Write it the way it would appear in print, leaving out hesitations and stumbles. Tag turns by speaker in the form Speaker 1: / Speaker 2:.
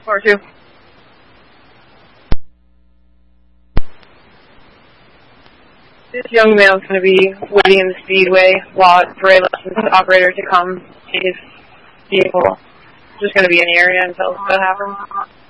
Speaker 1: 4-2. This young male is going to be waiting in the speedway while Bray lets the operator to come to his vehicle. Just going to be in the area until that happens.